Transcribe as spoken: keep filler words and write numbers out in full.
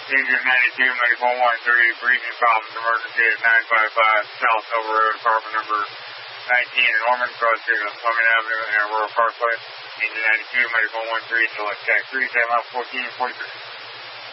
Engine ninety-two, medic one one three, breathing problems, emergency at nine five five South Silver Road, apartment number nineteen in Norman, cross street on Fleming Avenue and Aurora Parkway. Engine ninety-two, medic one one three, select tax three, seven fourteen forty-three.